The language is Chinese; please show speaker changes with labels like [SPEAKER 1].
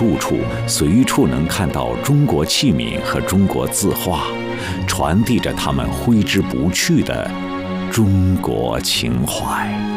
[SPEAKER 1] 住处，随处能看到中国器皿和中国字画，传递着他们挥之不去的中国情怀。